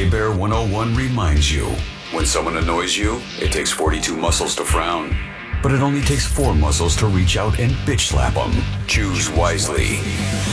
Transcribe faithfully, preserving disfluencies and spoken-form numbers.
K Bear one oh one reminds you, when someone annoys you, it takes forty-two muscles to frown. But it only takes four muscles to reach out and bitch slap them. Choose wisely.